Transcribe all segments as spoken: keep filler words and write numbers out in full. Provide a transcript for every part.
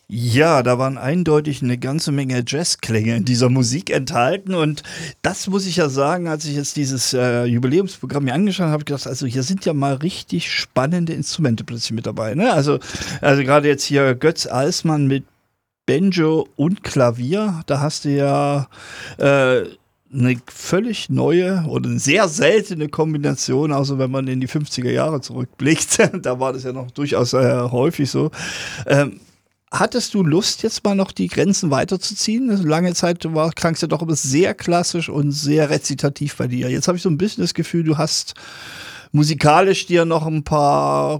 Ja, da waren eindeutig eine ganze Menge Jazzklänge in dieser Musik enthalten und das muss ich ja sagen, als ich jetzt dieses äh, Jubiläumsprogramm mir angeschaut habe, habe ich gedacht, also hier sind ja mal richtig spannende Instrumente plötzlich mit dabei, ne? Also, also gerade jetzt hier Götz Alsmann mit Banjo und Klavier, da hast du ja äh, eine völlig neue oder eine sehr seltene Kombination, außer wenn man in die fünfziger Jahre zurückblickt. Da war das ja noch durchaus äh, häufig so. Ähm, Hattest du Lust, jetzt mal noch die Grenzen weiterzuziehen? Lange Zeit war, klangst du doch immer sehr klassisch und sehr rezitativ bei dir. Jetzt habe ich so ein bisschen das Gefühl, du hast musikalisch dir noch ein paar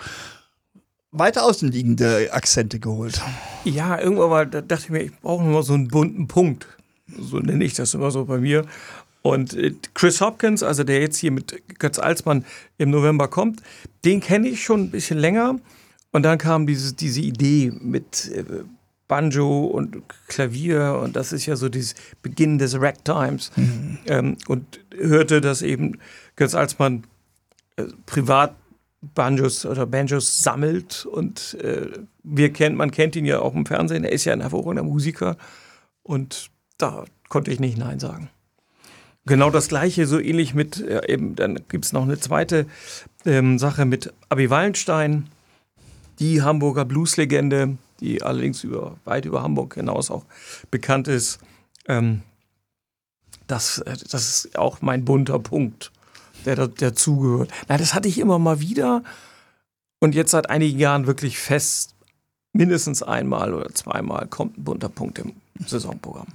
weiter außenliegende Akzente geholt. Ja, irgendwann mal, da dachte ich mir, ich brauche noch mal so einen bunten Punkt. So nenne ich das immer so bei mir. Und Chris Hopkins, also der jetzt hier mit Götz Alsmann im November kommt, den kenne ich schon ein bisschen länger. Und dann kam diese, diese Idee mit äh, Banjo und Klavier und das ist ja so dieses Beginn des Ragtimes. Mhm. Ähm, und hörte, dass eben Götz Alsmann äh, privat Banjos oder Banjos sammelt und äh, wir kennt, man kennt ihn ja auch im Fernsehen, er ist ja ein hervorragender Musiker und da konnte ich nicht Nein sagen. Genau das Gleiche, so ähnlich mit, äh, eben, dann gibt es noch eine zweite ähm, Sache mit Abi Wallenstein, die Hamburger Blueslegende, die allerdings über, weit über Hamburg hinaus auch bekannt ist. Ähm, das, das ist auch mein bunter Punkt, der dazugehört. Na, das hatte ich immer mal wieder und jetzt seit einigen Jahren wirklich fest, mindestens einmal oder zweimal kommt ein bunter Punkt im Saisonprogramm.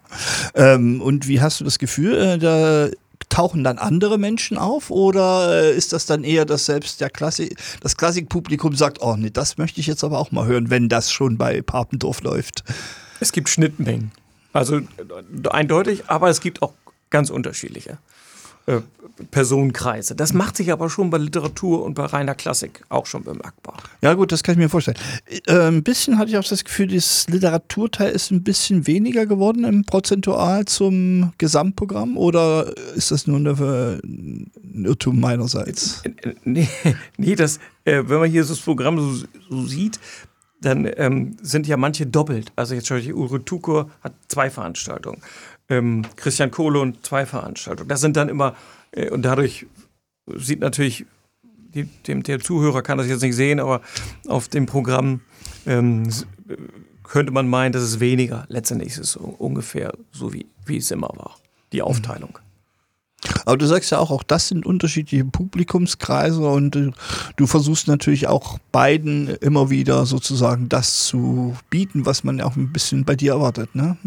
ähm, und wie hast du das Gefühl, äh, da tauchen dann andere Menschen auf oder äh, ist das dann eher, dass selbst der Klassik, das Klassikpublikum sagt, oh nee, das möchte ich jetzt aber auch mal hören, wenn das schon bei Papendorf läuft? Es gibt Schnittmengen, also äh, eindeutig, aber es gibt auch ganz unterschiedliche äh, Personenkreise. Das macht sich aber schon bei Literatur und bei reiner Klassik auch schon bemerkbar. Ja gut, das kann ich mir vorstellen. Äh, ein bisschen hatte ich auch das Gefühl, das Literaturteil ist ein bisschen weniger geworden im Prozentual zum Gesamtprogramm oder ist das nur eine, ein Irrtum meinerseits? Nee, nee das, äh, wenn man hier so das Programm so, so sieht, dann ähm, sind ja manche doppelt. Also jetzt schaue ich, Uwe Tukur hat zwei Veranstaltungen. Ähm, Christian Kohlund zwei Veranstaltungen. Das sind dann immer, äh, und dadurch sieht natürlich, die, dem, der Zuhörer kann das jetzt nicht sehen, aber auf dem Programm ähm, könnte man meinen, das ist weniger. Letztendlich ist es ungefähr so, wie, wie es immer war, die Aufteilung. Aber du sagst ja auch, auch das sind unterschiedliche Publikumskreise und du, du versuchst natürlich auch beiden immer wieder sozusagen das zu bieten, was man auch ein bisschen bei dir erwartet, ne?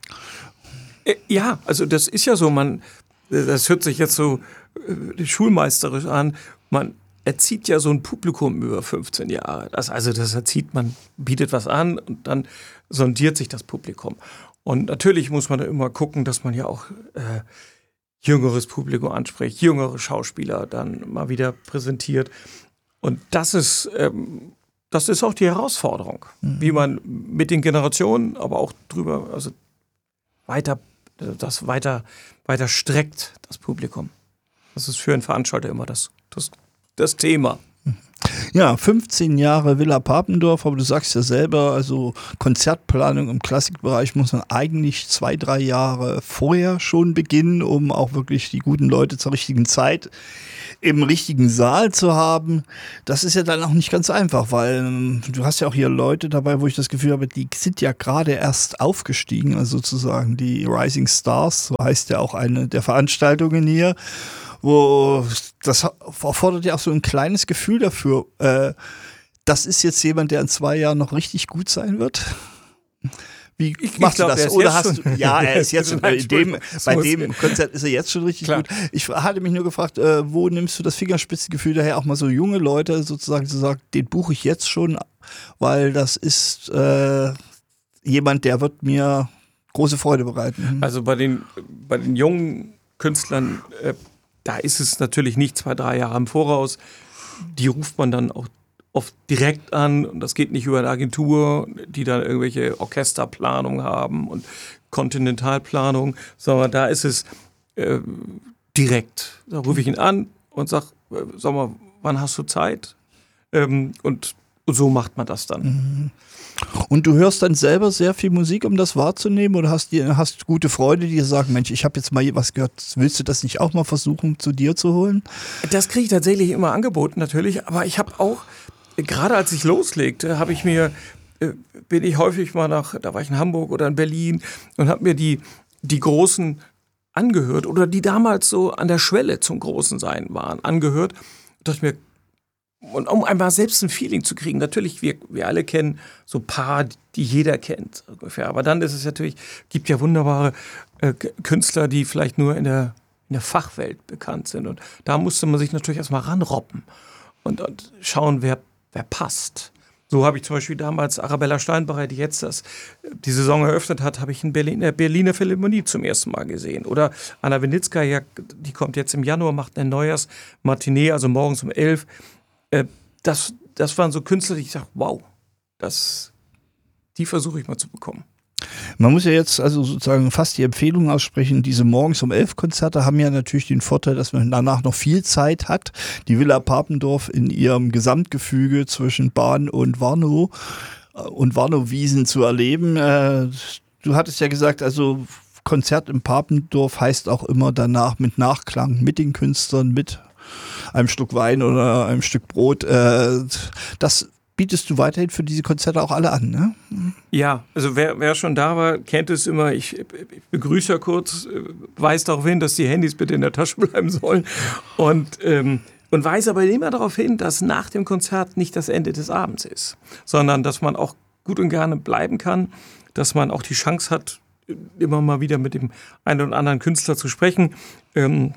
Ja, also das ist ja so, man, das hört sich jetzt so äh, schulmeisterisch an, man erzieht ja so ein Publikum über fünfzehn Jahre. Das, also das erzieht, man bietet was an und dann sondiert sich das Publikum. Und natürlich muss man da immer gucken, dass man ja auch äh, jüngeres Publikum anspricht, jüngere Schauspieler dann mal wieder präsentiert. Und das ist, ähm, das ist auch die Herausforderung, mhm. wie man mit den Generationen, aber auch drüber, also weiter das weiter, weiter streckt, das Publikum. Das ist für einen Veranstalter immer das, das, das Thema. Ja, fünfzehn Jahre Villa Papendorf, aber du sagst ja selber, also Konzertplanung im Klassikbereich muss man eigentlich zwei, drei Jahre vorher schon beginnen, um auch wirklich die guten Leute zur richtigen Zeit im richtigen Saal zu haben. Das ist ja dann auch nicht ganz einfach, weil ähm, du hast ja auch hier Leute dabei, wo ich das Gefühl habe, die sind ja gerade erst aufgestiegen, also sozusagen die Rising Stars, so heißt ja auch eine der Veranstaltungen hier, wo das erfordert ja auch so ein kleines Gefühl dafür, äh, das ist jetzt jemand, der in zwei Jahren noch richtig gut sein wird. Wie ich, machst ich glaub, du das? Oder hast du, ja, er ist jetzt schon, in dem, bei dem Konzert ist er jetzt schon richtig Klar. gut. Ich hatte mich nur gefragt, äh, wo nimmst du das Fingerspitzengefühl daher, auch mal so junge Leute sozusagen zu sagen, den buche ich jetzt schon, weil das ist äh, jemand, der wird mir große Freude bereiten. Also bei den, bei den jungen Künstlern, äh, da ist es natürlich nicht zwei, drei Jahre im Voraus. Die ruft man dann auch oft direkt an und das geht nicht über eine Agentur, die dann irgendwelche Orchesterplanung haben und Kontinentalplanung, sondern da ist es äh, direkt. Da rufe ich ihn an und sage, sag mal, wann hast du Zeit? Ähm, und Und so macht man das dann. Und du hörst dann selber sehr viel Musik, um das wahrzunehmen? Oder hast du hast gute Freunde, die dir sagen, Mensch, ich habe jetzt mal was gehört, willst du das nicht auch mal versuchen, zu dir zu holen? Das kriege ich tatsächlich immer angeboten, natürlich. Aber ich habe auch, gerade als ich loslegte, habe ich mir, äh, bin ich häufig mal nach, da war ich in Hamburg oder in Berlin und habe mir die, die Großen angehört oder die damals so an der Schwelle zum Großen sein waren, angehört. Und dachte mir, und um einmal selbst ein Feeling zu kriegen, natürlich, wir, wir alle kennen so ein paar, die jeder kennt ungefähr. Aber dann ist es natürlich, gibt ja wunderbare äh, Künstler, die vielleicht nur in der, in der Fachwelt bekannt sind. Und da musste man sich natürlich erstmal ranroppen und, und schauen, wer, wer passt. So habe ich zum Beispiel damals Arabella Steinbacher, die jetzt das, die Saison eröffnet hat, habe ich in Berlin, in der Berliner Philharmonie zum ersten Mal gesehen. Oder Anna Winnitzka, die kommt jetzt im Januar, macht eine Neujahrs-Matinee, also morgens um elf. Das, das waren so Künstler, die ich sage, wow, das, die versuche ich mal zu bekommen. Man muss ja jetzt also sozusagen fast die Empfehlung aussprechen, diese morgens um elf Konzerte haben ja natürlich den Vorteil, dass man danach noch viel Zeit hat. Die Villa Papendorf in ihrem Gesamtgefüge zwischen Bahn und Warnow und Warnow-Wiesen zu erleben. Du hattest ja gesagt, also Konzert im Papendorf heißt auch immer danach mit Nachklang, mit den Künstlern, mit einem Stück Wein oder einem Stück Brot. Das bietest du weiterhin für diese Konzerte auch alle an, ne? Ja, also wer, wer schon da war, kennt es immer. Ich, ich begrüße ja kurz, weist darauf hin, dass die Handys bitte in der Tasche bleiben sollen. Und, ähm, und weise aber immer darauf hin, dass nach dem Konzert nicht das Ende des Abends ist, sondern dass man auch gut und gerne bleiben kann, dass man auch die Chance hat, immer mal wieder mit dem einen oder anderen Künstler zu sprechen. Ähm,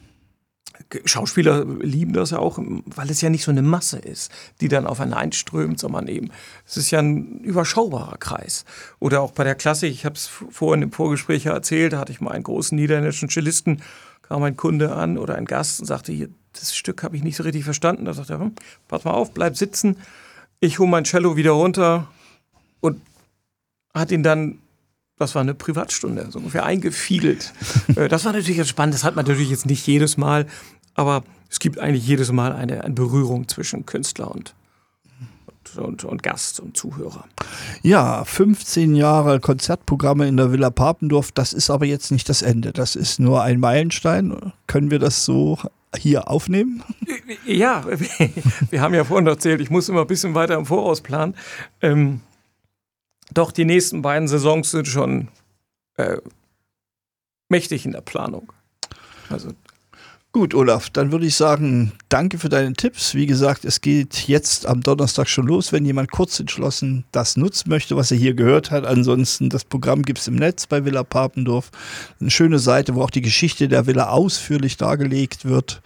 Schauspieler lieben das ja auch, weil es ja nicht so eine Masse ist, die dann auf einen einströmt, sondern eben, es ist ja ein überschaubarer Kreis. Oder auch bei der Klassik, ich habe es vorhin im Vorgespräch ja erzählt, da hatte ich mal einen großen niederländischen Cellisten, kam ein Kunde an oder ein Gast und sagte, hier, das Stück habe ich nicht so richtig verstanden. Da sagte er, hm, pass mal auf, bleib sitzen, ich hole mein Cello wieder runter und hat ihn dann, das war eine Privatstunde, so ungefähr eingefiedelt. Das war natürlich jetzt spannend, das hat man natürlich jetzt nicht jedes Mal, aber es gibt eigentlich jedes Mal eine, eine Berührung zwischen Künstler und, und, und Gast und Zuhörer. Ja, fünfzehn Jahre Konzertprogramme in der Villa Papendorf, das ist aber jetzt nicht das Ende, das ist nur ein Meilenstein. Können wir das so hier aufnehmen? Ja, wir haben ja vorhin erzählt, ich muss immer ein bisschen weiter im Voraus planen. Ähm, Doch die nächsten beiden Saisons sind schon äh, mächtig in der Planung. Also gut, Olaf, dann würde ich sagen, danke für deine Tipps. Wie gesagt, es geht jetzt am Donnerstag schon los, wenn jemand kurz entschlossen das nutzen möchte, was er hier gehört hat. Ansonsten, das Programm gibt es im Netz bei Villa Papendorf. Eine schöne Seite, wo auch die Geschichte der Villa ausführlich dargelegt wird.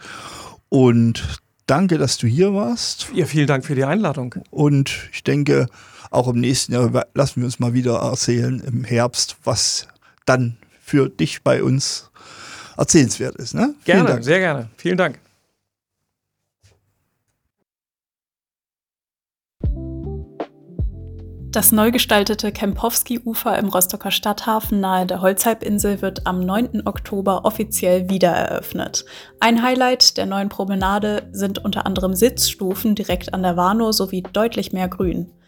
Und danke, dass du hier warst. Ja, vielen Dank für die Einladung. Und ich denke, auch im nächsten Jahr lassen wir uns mal wieder erzählen, im Herbst, was dann für dich bei uns erzählenswert ist. Ne? Gerne, sehr gerne. Vielen Dank. Das neu gestaltete Kempowski-Ufer im Rostocker Stadthafen nahe der Holzhalbinsel wird am neunten Oktober offiziell wiedereröffnet. Ein Highlight der neuen Promenade sind unter anderem Sitzstufen direkt an der Warnow sowie deutlich mehr Grün.